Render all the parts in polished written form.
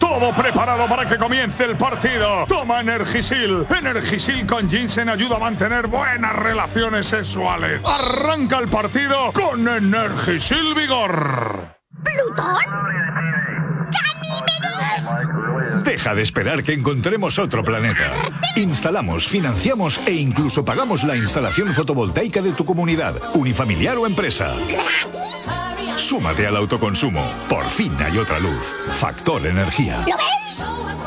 Todo preparado para que comience el partido. Toma Energisil. Energisil con ginseng ayuda a mantener buenas relaciones sexuales. Arranca el partido con Energisil Vigor. ¿Plutón? ¡Ganímedes! Deja de esperar que encontremos otro planeta. Instalamos, financiamos e incluso pagamos la instalación fotovoltaica de tu comunidad, unifamiliar o empresa. ¿Gratis? Súmate al autoconsumo. Por fin hay otra luz. Factor Energía. ¿Lo veis?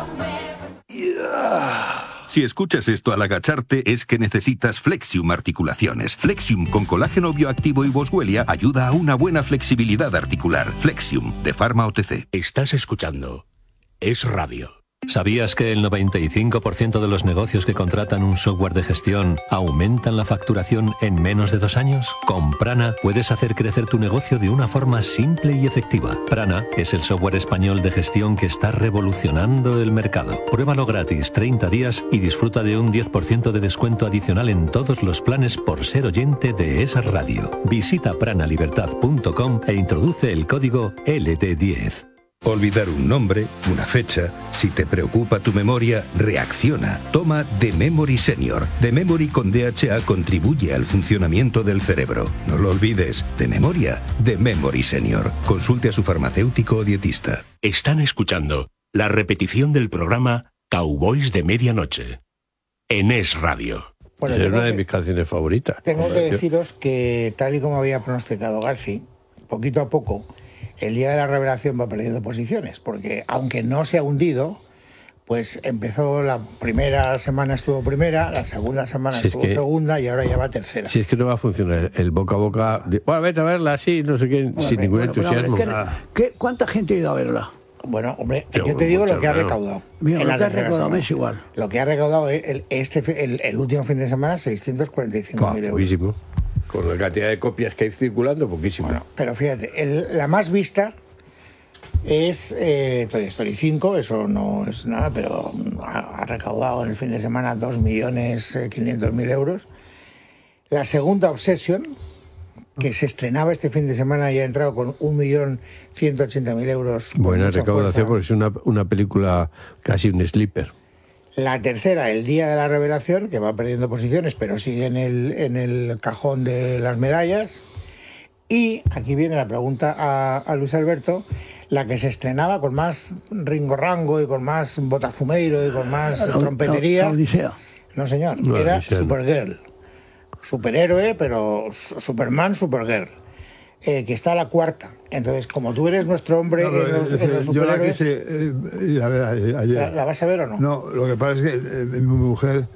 Si escuchas esto al agacharte es que necesitas Flexium Articulaciones. Flexium con colágeno bioactivo y boswellia ayuda a una buena flexibilidad articular. Flexium, de Pharma OTC. Estás escuchando Es Radio. ¿Sabías que el 95% de los negocios que contratan un software de gestión aumentan la facturación en menos de 2 años? Con Prana puedes hacer crecer tu negocio de una forma simple y efectiva. Prana es el software español de gestión que está revolucionando el mercado. Pruébalo gratis 30 días y disfruta de un 10% de descuento adicional en todos los planes por ser oyente de esa radio. Visita pranalibertad.com e introduce el código LD10. Olvidar un nombre, una fecha. Si te preocupa tu memoria, reacciona. Toma The Memory Senior. The Memory con DHA contribuye al funcionamiento del cerebro. No lo olvides. De memoria, The Memory Senior. Consulte a su farmacéutico o dietista. Están escuchando la repetición del programa Cowboys de Medianoche en Es Radio. Bueno, es una de mis canciones favoritas. Tengo que deciros que, tal y como había pronosticado Garci, poquito a poco, el día de la revelación va perdiendo posiciones, porque aunque no se ha hundido, pues empezó la primera semana estuvo primera, la segunda semana estuvo segunda y ahora ya va tercera. Si es que no va a funcionar el boca a boca, bueno, vete a verla así, no sé qué, sin ningún entusiasmo. ¿Cuánta gente ha ido a verla? Bueno, hombre, yo te digo lo que ha recaudado. Mira, lo que ha recaudado es igual. Lo que ha recaudado el último fin de semana, 645.000 euros. Buenísimo. Con la cantidad de copias que hay circulando, poquísimo. Bueno, pero fíjate, la más vista es Toy Story 5, eso no es nada, pero ha recaudado en el fin de semana 2.500.000 euros. La segunda, Obsession, que se estrenaba este fin de semana y ha entrado con 1.180.000 euros. Buena recaudación, porque es una película casi un sleeper. La tercera, El día de la revelación, que va perdiendo posiciones, pero sigue en el cajón de las medallas. Y aquí viene la pregunta a Luis Alberto, la que se estrenaba con más ringorrango y con más botafumeiro y con más trompetería. Odisea. No, señor, era Supergirl. Superhéroe, pero Superman, Supergirl. Que está la cuarta. Entonces, como tú eres nuestro hombre en los superhéroes... Yo la quise a ver ayer. ¿La vas a ver o no? No, lo que pasa es que mi mujer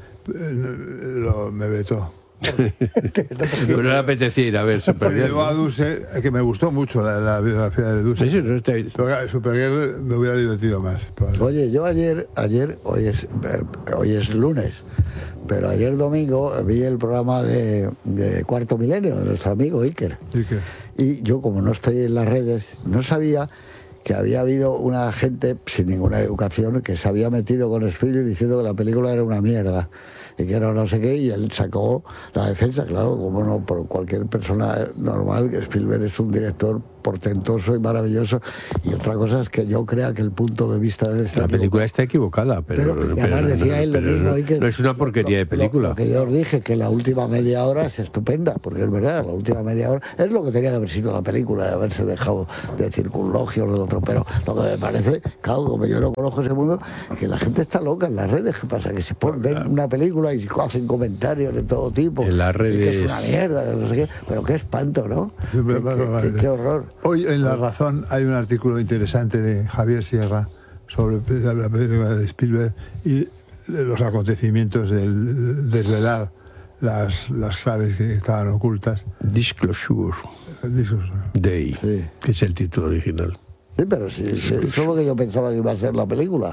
me vetó. Pero no le apetecía ir a ver Supergirl. Llevó a Dulce, que me gustó mucho la biografía de Dulce. Supergirl me hubiera divertido más. Oye, yo ayer hoy es lunes, pero ayer domingo vi el programa de Cuarto Milenio de nuestro amigo Iker. Y yo, como no estoy en las redes, no sabía que había habido una gente sin ninguna educación que se había metido con Spielberg diciendo que la película era una mierda y que era no sé qué, y él sacó la defensa, claro, como no, por cualquier persona normal, que Spielberg es un director portentoso y maravilloso, y otra cosa es que yo crea que el punto de vista de esta película está equivocada, pero además decía él lo mismo, no es una porquería de película. Lo que yo os dije, que la última media hora es estupenda, porque es verdad, la última media hora es lo que tenía que haber sido la película, de haberse dejado de circunlogios del otro, pero lo que me parece, claro, como yo no conozco ese mundo, que la gente está loca en las redes. ¿Qué pasa? Que se ven una película y hacen comentarios de todo tipo, en las redes, que es una mierda, que no sé qué, pero qué espanto, ¿no? Qué horror. Hoy en La Razón hay un artículo interesante de Javier Sierra sobre la película de Spielberg y los acontecimientos del desvelar las claves que estaban ocultas. Disclosure Day, sí, que es el título original. Sí, pero sí, eso es lo que yo pensaba que iba a ser la película.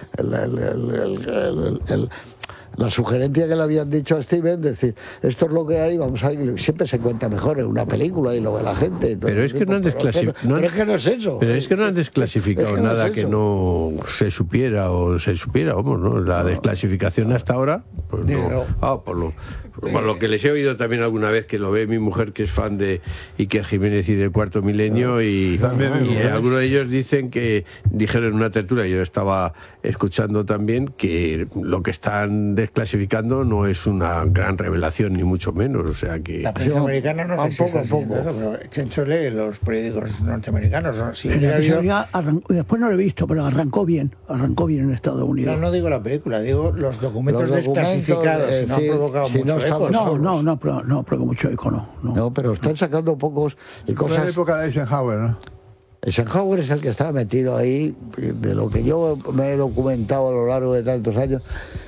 La sugerencia que le habían dicho a Steven, decir, esto es lo que hay, vamos a ver, siempre se cuenta mejor en una película y lo ve la gente. Pero es que no han desclasificado. Pero es que no es eso. Pero es que no han desclasificado nada que no se supiera o se supiera, vamos, ¿no? La desclasificación hasta ahora, pues no. Bueno, lo que les he oído también alguna vez, que lo ve mi mujer, que es fan de Iker Jiménez y del Cuarto Milenio, y algunos de ellos dijeron en una tertulia, yo estaba escuchando también, que lo que están desclasificando no es una gran revelación, ni mucho menos. O sea que... La prensa americana no sé si está haciendo eso, pero Chencho lee los periódicos norteamericanos. ¿No? Si después no lo he visto, pero arrancó bien en Estados Unidos. No digo la película, digo los documentos desclasificados. No ha provocado mucho eco. No provocó mucho eco, no. No, pero están sacando pocos y cosas... En la época de Eisenhower, ¿no? Eisenhower es el que estaba metido ahí, de lo que yo me he documentado a lo largo de tantos años.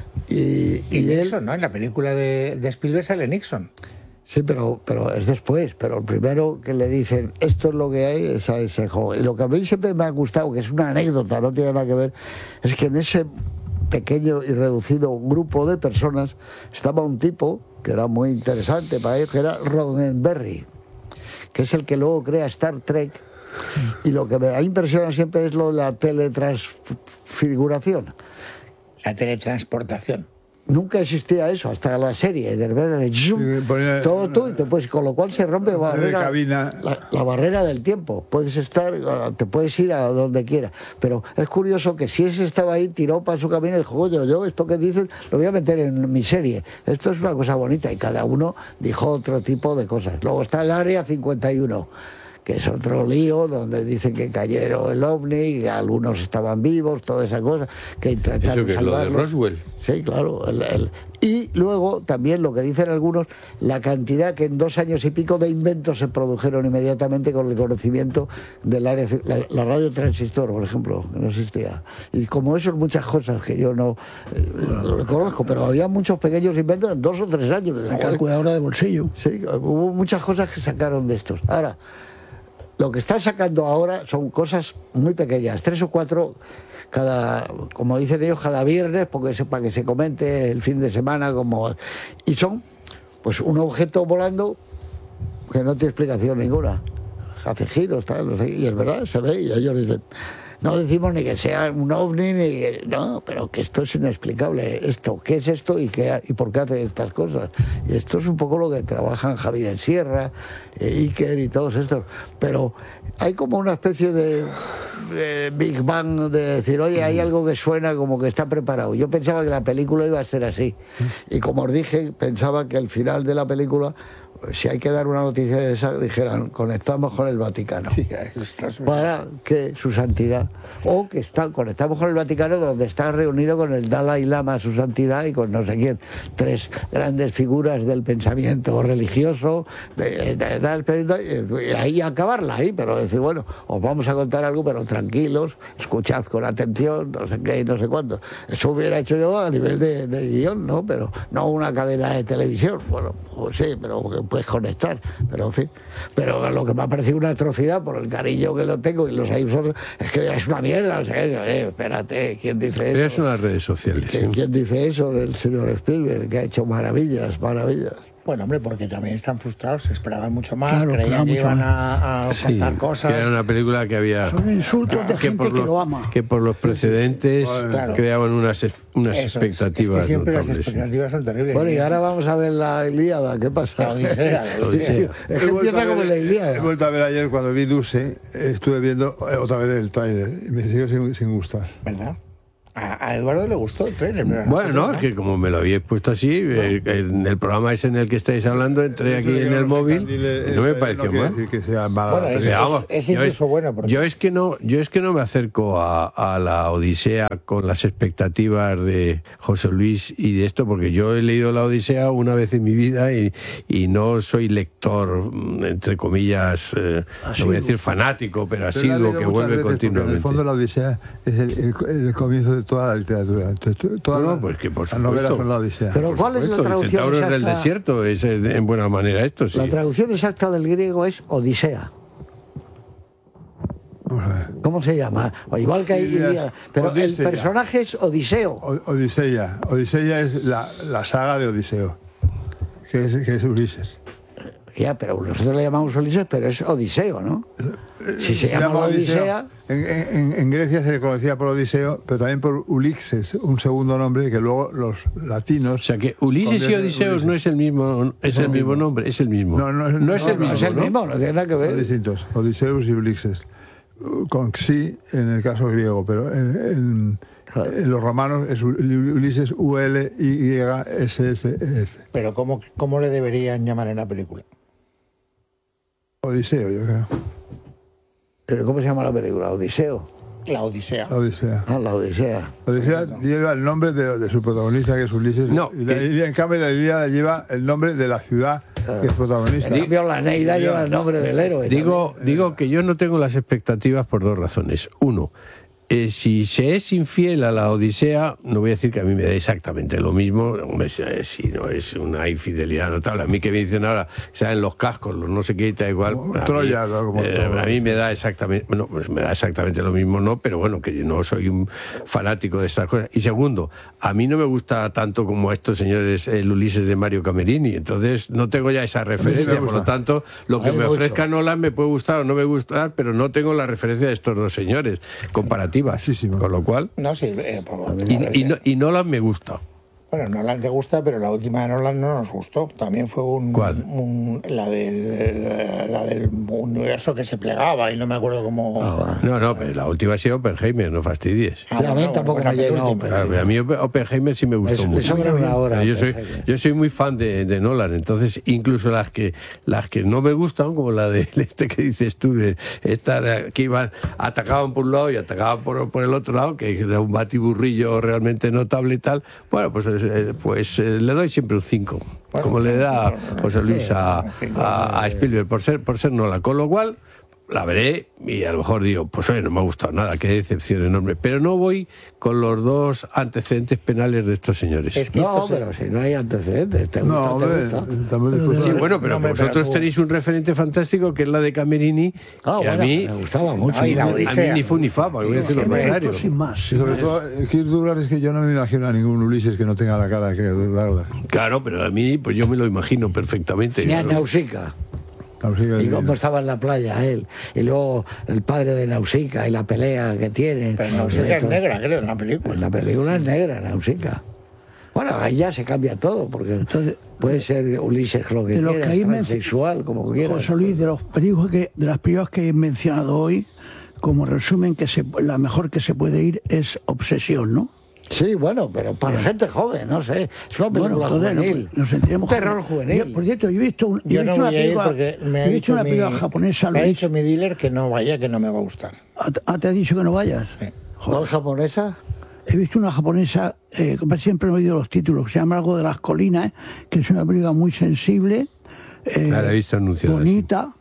Y Nixon, él, ¿no? En la película de Spielberg sale Nixon. Sí, pero es después. Pero el primero que le dicen, esto es lo que hay, es a Eisenhower. Y lo que a mí siempre me ha gustado, que es una anécdota, no tiene nada que ver, es que en ese pequeño y reducido grupo de personas estaba un tipo que era muy interesante para ellos, que era Roddenberry, que es el que luego crea Star Trek. Y lo que me ha impresionado siempre es lo de la teletransfiguración. La teletransportación. Nunca existía eso, hasta la serie, de repente, todo tú, y con lo cual se rompe la barrera del tiempo. Puedes te puedes ir a donde quieras. Pero es curioso que si ese estaba ahí, tiró para su camino y dijo, oye, yo esto que dicen lo voy a meter en mi serie. Esto es una cosa bonita, y cada uno dijo otro tipo de cosas. Luego está el Área 51. Que es otro lío, donde dicen que cayeron el ovni, que algunos estaban vivos, toda esa cosa, que intentaron salvarlos. ¿Eso que es lo de Roswell? Sí, claro. Y luego, también lo que dicen algunos, la cantidad que en 2 años y pico de inventos se produjeron inmediatamente con el conocimiento del área, la radio transistor, por ejemplo, que no existía. Y como eso, muchas cosas que yo no lo conozco, pero había muchos pequeños inventos en 2 o 3 años. La calculadora de bolsillo. Sí, hubo muchas cosas que sacaron de estos. Ahora, lo que están sacando ahora son cosas muy pequeñas, 3 o 4 como dicen ellos, cada viernes, para que se comente el fin de semana, y son pues un objeto volando que no tiene explicación ninguna. Hace giros, tal, no sé, y es verdad, se ve, y ellos dicen, no decimos ni que sea un ovni, ni que, no, pero que esto es inexplicable. ¿Qué es esto y por qué hacen estas cosas? Y esto es un poco lo que trabajan Javier Sierra, Iker y todos estos. Pero hay como una especie de Big Bang, de decir, oye, hay algo que suena como que está preparado. Yo pensaba que la película iba a ser así. Y como os dije, pensaba que al final de la película, si hay que dar una noticia de esa, dijeran, conectamos con el Vaticano. Sí, para que su santidad, o que conectamos con el Vaticano, donde está reunido con el Dalai Lama, su santidad, y con no sé quién, 3 grandes figuras del pensamiento religioso, y ahí acabarla ahí, pero decir, bueno, os vamos a contar algo, pero tranquilos, escuchad con atención, no sé qué y no sé cuánto. Eso hubiera hecho yo a nivel de guión, ¿no? Pero no una cadena de televisión. Bueno, pues sí, pero puedes conectar, pero en fin. Pero lo que me ha parecido una atrocidad, por el cariño que lo tengo y los hay vosotros, es que es una mierda. O sea, espérate, ¿quién dice eso? Es unas redes sociales. ¿Quién dice eso del señor Spielberg, que ha hecho maravillas? Bueno, hombre, porque también están frustrados, esperaban mucho más, claro, creían que iban a contar cosas. Que era una película que había... Son insultos de gente que lo ama. Que por los precedentes creaban unas expectativas. Es que siempre las expectativas son terribles. Bueno, y ahora vamos a ver la Ilíada, ¿qué pasa? La Odisea. Es que empieza como la Ilíada. He vuelto a ver ayer, cuando vi Dulce, estuve viendo otra vez el tráiler y me sigo sin gustar. ¿Verdad? A Eduardo le gustó el trailer. Bueno, no, es que como me lo habíais puesto así, en el programa ese en el que estáis hablando, entré aquí en el móvil, no me pareció mal. Bueno, es incluso bueno. Yo es que no me acerco a la Odisea con las expectativas de José Luis y de esto, porque yo he leído la Odisea una vez en mi vida y no soy lector, entre comillas, no voy a decir fanático, pero asiduo, que vuelve continuamente. En el fondo la Odisea es el comienzo de toda la literatura. Pues que por las novelas son la Odisea. Pero ¿cuál es la traducción Centauros exacta? del desierto es en buena manera esto, sí. La traducción exacta del griego es Odisea. ¿Cómo se llama? O igual que hay Ilíada. Pero Odisea. El personaje es Odiseo. Odisea. Odisea es la saga de Odiseo, que es Ulises. Ya, pero nosotros le llamamos Ulises, pero es Odiseo, ¿no? Si se llama Odisea... En Grecia se le conocía por Odiseo, pero también por Ulixes, un segundo nombre que luego los latinos... O sea que Ulises y Odiseos no es el mismo, es el mismo nombre, es el mismo. No es el mismo, no tiene nada que ver. Son distintos, Odiseus y Ulixes, con xi en el caso griego, pero en los romanos es Ulises, U-L-Y-S-S-E-S. Pero ¿cómo le deberían llamar en la película? Odiseo, yo creo. ¿Pero cómo se llama la película? ¿Odiseo? La Odisea. La Odisea. Ah, la Odisea. La Odisea lleva el nombre de su protagonista, que es Ulises. No, y en cambio, la Ilíada lleva el nombre de la ciudad que es protagonista. En cambio, la Eneida lleva el nombre del héroe. Digo que yo no tengo las expectativas por dos razones. Uno, si se es infiel a la Odisea, no voy a decir que a mí me da exactamente lo mismo. Hombre, si no es una infidelidad notable. A mí que me dicen ahora, saben los cascos, los no sé qué, da igual. Troya, a mí me da exactamente, bueno, pues me da exactamente lo mismo, no, pero bueno, que yo no soy un fanático de estas cosas. Y segundo, a mí no me gusta tanto como a estos señores el Ulises de Mario Camerini, entonces no tengo ya esa referencia, por lo tanto, lo que me ofrezca Nolan me puede gustar o no me gustar, pero no tengo la referencia de estos dos señores comparativa. Con lo cual. No, sí. Y Nolan me gusta. Bueno, Nolan te gusta, pero la última de Nolan no nos gustó. También fue ¿Cuál? La del universo que se plegaba y no me acuerdo cómo. No, pero la última ha sido Oppenheimer, no fastidies. A mí tampoco me llenó. A mí Oppenheimer sí me gustó mucho. Eso era una hora. Yo soy muy fan de Nolan, entonces incluso las que no me gustan, como la de este que dices tú, de esta que atacaban por un lado y atacaban por el otro lado, que era un batiburrillo realmente notable y tal, bueno, pues le doy siempre un 5, como le da José Luis a Spielberg, por ser Nolan, con lo cual la veré y a lo mejor digo, pues oye, no me ha gustado nada, qué decepción enorme, pero no voy con los dos antecedentes penales de estos señores. Es que pero si no hay antecedentes, ¿te gusta? Sí, bueno, pero vosotros tenéis un referente fantástico que es la de Camerini, que a mí me gustaba mucho. Y la Odisea. A mí ni fu ni fa, voy a decir lo contrario. Sin más. Y sobre todo, Kirk Douglas, es que yo no me imagino a ningún Ulises que no tenga la cara que Douglas. Claro, pero a mí, pues yo me lo imagino perfectamente. Ni a Nausicaa. Y cómo estaba en la playa él, y luego el padre de Nausicaa y la pelea que tienen. Pero Nausicaa es negra, creo, en la película. En la película es negra, Nausicaa. Bueno, ahí ya se cambia todo, porque entonces puede ser Ulises lo que quiera, sexual, como quiera. José Luis, de las películas que he mencionado hoy, como resumen, la mejor que se puede ir es Obsesión, ¿no? Sí, bueno, pero para gente joven, no sé. Es una película juvenil. Nos sentiremos terror juvenil. Por cierto, yo he visto una película japonesa. Me ha dicho mi dealer que no vaya, que no me va a gustar. ¿Te ha dicho que no vayas? Sí. ¿No es japonesa? He visto una japonesa, siempre he oído los títulos, que se llama algo de las colinas, que es una película muy sensible, la he visto anunciada, bonita.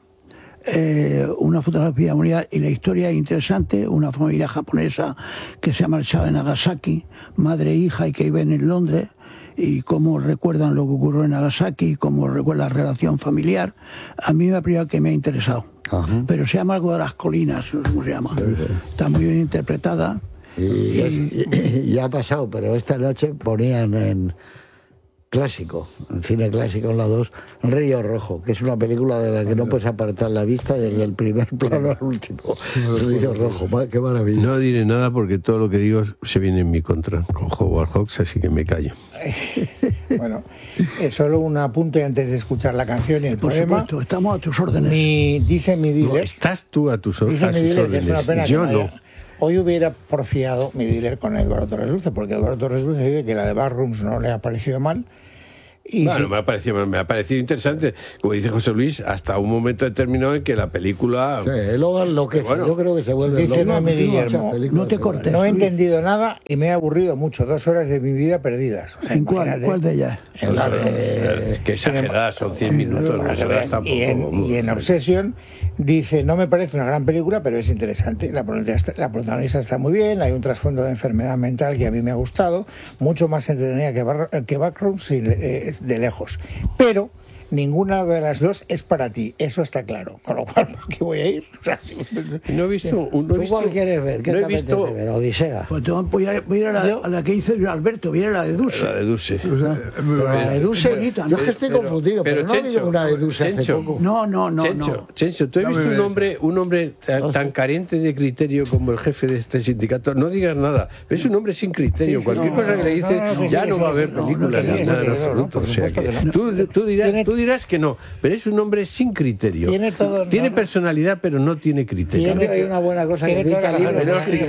Una fotografía mundial y la historia es interesante. Una familia japonesa que se ha marchado en Nagasaki, madre e hija, y que viven en Londres, y cómo recuerdan lo que ocurrió en Nagasaki, cómo recuerdan la relación familiar. A mí me ha primero que me ha interesado. Pero se llama algo de las colinas, no sé cómo se llama. Está muy bien interpretada. Y ya ha pasado, pero esta noche ponían en clásico, en cine clásico en la 2, Río Rojo, que es una película de la que no puedes apartar la vista desde el primer plano al último. Río Rojo, qué maravilla. No diré nada porque todo lo que digo se viene en mi contra con Howard Hawks, así que me callo. Bueno, solo un apunte antes de escuchar la canción y el Por poema. supuesto, estamos a tus órdenes. Dice mi dealer. No, estás tú a tus órdenes. Dice mi dealer que es una pena yo que no. Hoy hubiera porfiado mi dealer con Eduardo Torres Dulce, porque Eduardo Torres Dulce dice que la de Backrooms no le ha parecido mal. Y bueno, me ha parecido interesante, como dice José Luis, hasta un momento determinado en que la película... Sí, lo que bueno, yo creo que se vuelve dice loco. Mi Guillermo, no te cortes. No he entendido nada y me he aburrido mucho. 2 horas de mi vida perdidas. O sea, ¿En cuál de ellas? En la de... Que exagerada, son 100 minutos. Y en Obsession dice, no me parece una gran película, pero es interesante. La protagonista está muy bien, hay un trasfondo de enfermedad mental que a mí me ha gustado, mucho más entretenida que Backrooms de lejos. Pero ninguna de las dos es para ti, eso está claro. Con lo cual, ¿por qué voy a ir? O sea, no he visto... ¿Tú cuál quieres ver? ¿Qué te apetece ver? ¿Odisea? Pues voy a ir a la que dice Alberto, viene la de Dulce. La de Dulce. La de Dulce, bonita, yo estoy confundido, pero no ha habido una de Dulce hace poco. No. Chencho, ¿tú has visto un hombre tan carente de criterio como el jefe de este sindicato? No digas nada, es un hombre sin criterio. Cualquier cosa que le dices, ya no va a haber películas, nada en absoluto. O sea que tú dirás que no, pero es un hombre sin criterio. Tiene personalidad, pero no tiene criterio. Hay una buena cosa que edita libros de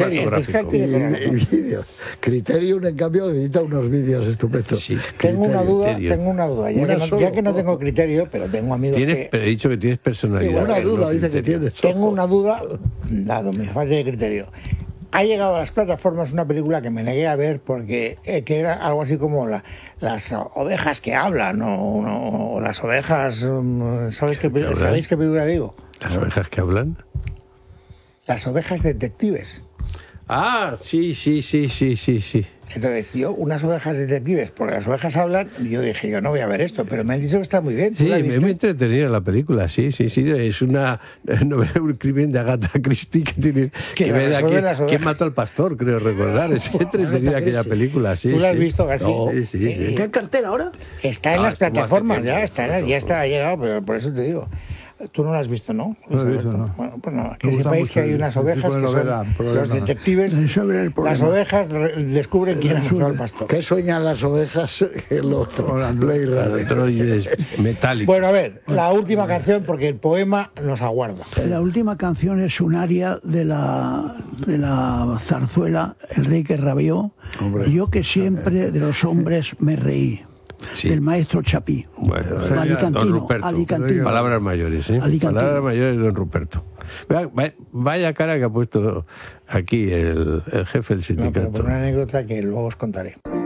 vídeos. Criterium, en cambio, edita unos vídeos estupendos. Sí, tengo una duda. Ya que no tengo criterio, pero tengo amigos Pero he dicho que tienes personalidad. Sí, una duda, dice que tienes. Tengo una duda, dado mi falta de criterio. Ha llegado a las plataformas una película que me negué a ver porque que era algo así como las ovejas que hablan o las ovejas... ¿Sabéis qué película digo? ¿Las ovejas que hablan? Las ovejas detectives. Ah, sí. Entonces, unas ovejas detectives, porque las ovejas hablan, yo dije, yo no voy a ver esto, pero me han dicho que está muy bien. Sí, es muy entretenida la película, sí. Es una novela, un crimen de Agatha Christie que tiene que ver a quién mató al pastor, creo recordar. Es entretenida aquella película, sí. ¿Tú la has visto, García? No, sí. ¿Está en cartel ahora? Está en las plataformas, ya ha llegado, pero por eso te digo. Tú no lo has visto, ¿no? No lo he visto, no. Bueno, pues no, que sepáis que hay unas ovejas que son los detectives. Las ovejas descubren quién ha matado al pastor. ¿Qué sueñan las ovejas? El otro, metálico. Bueno, a ver, la última canción, porque el poema nos aguarda. La última canción es un aria de la zarzuela El rey que rabió. Yo que siempre de los hombres me reí. Sí. Del maestro Chapí. Bueno, Alicantino. Palabras mayores, ¿eh? Palabras mayores de don Ruperto. Vaya cara que ha puesto aquí el jefe del sindicato. No, pero por una anécdota que luego os contaré.